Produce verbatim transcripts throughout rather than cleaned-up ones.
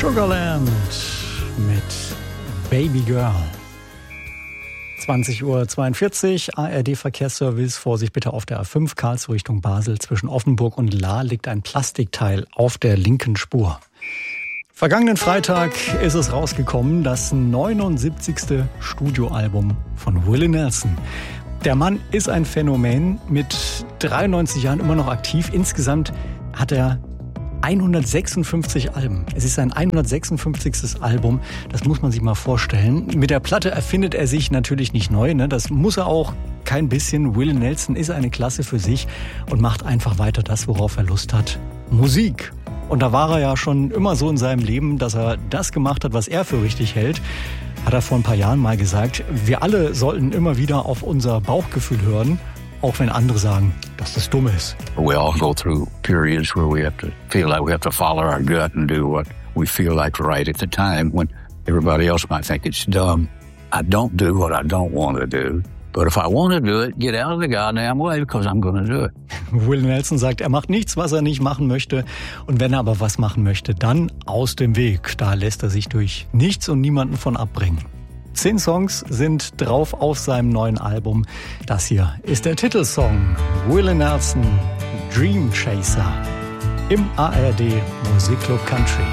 Sugarland mit Baby Girl. zwanzig Uhr zweiundvierzig, A R D-Verkehrsservice. Vorsicht bitte auf der A fünf, Karlsruhe Richtung Basel. Zwischen Offenburg und Lahr liegt ein Plastikteil auf der linken Spur. Vergangenen Freitag ist es rausgekommen, das neunundsiebzigste Studioalbum von Willie Nelson. Der Mann ist ein Phänomen, mit dreiundneunzig Jahren immer noch aktiv. Insgesamt hat er hundertsechsundfünfzig Alben. Es ist sein hundertsechsundfünfzigstes Album. Das muss man sich mal vorstellen. Mit der Platte erfindet er sich natürlich nicht neu, ne? Das muss er auch kein bisschen. Willie Nelson ist eine Klasse für sich und macht einfach weiter das, worauf er Lust hat. Musik. Und da war er ja schon immer so in seinem Leben, dass er das gemacht hat, was er für richtig hält. Hat er vor ein paar Jahren mal gesagt, wir alle sollten immer wieder auf unser Bauchgefühl hören, auch wenn andere sagen, dass das dumm ist. We all go through periods where we have to feel like we have to follow our gut and do what we feel like right at the time when everybody else might think it's dumb. I don't do what I don't want to do. But if I want to do it, get out of the goddamn way because I'm going to do it. Willie Nelson sagt, er macht nichts, was er nicht machen möchte. Und wenn er aber was machen möchte, dann aus dem Weg. Da lässt er sich durch nichts und niemanden von abbringen. Zehn Songs sind drauf auf seinem neuen Album. Das hier ist der Titelsong. Willie Nelson, Dream Chaser. Im A R D Musikclub Country.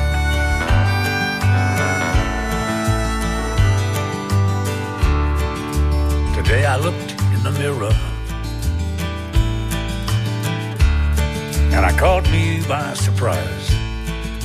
Today I looked in the mirror and I caught me by surprise.